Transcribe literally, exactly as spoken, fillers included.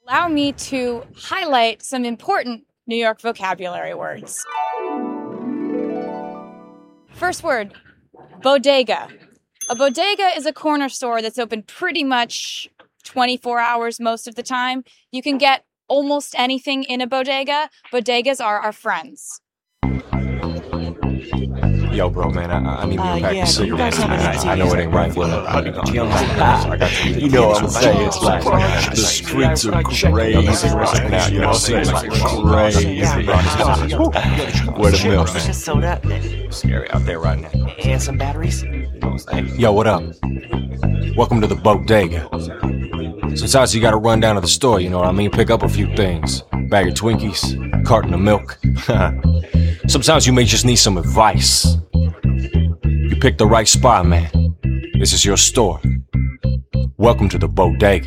Allow me to highlight some important New York vocabulary words. First word, bodega. A bodega is a corner store that's open pretty much twenty-four hours most of the time. You can get almost anything in a bodega. Bodegas are our friends. Yo, bro, man, I, I need me Uh, a pack yeah, of you cigarettes, guys man. have I, I know it ain't right, but I'll be gone. I got to You know what I'm saying? It's like the streets are crazy right now. You know what I'm saying? Like crazy. Where the milk? Just soda It's scary out there right now. and some batteries. Yo, what up? Welcome to the bodega. Sometimes you gotta run down to the store, you know what I mean? Pick up a few things. Bag of Twinkies, carton of milk. Sometimes you may just need some advice. You picked the right spot, man. This is your store. Welcome to the bodega.